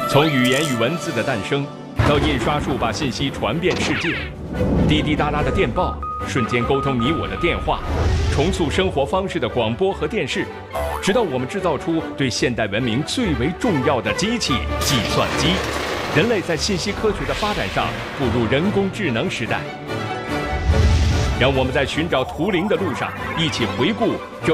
从语言与文字的诞生，到印刷术把信息传遍世界，滴滴答答的电报，瞬间沟通你我的电话，重塑生活方式的广播和电视，直到我们制造出对现代文明最为重要的机器——计算机。人类在信息科学的发展上步入人工智能时代。让我们在寻找图灵的路上，一起回顾这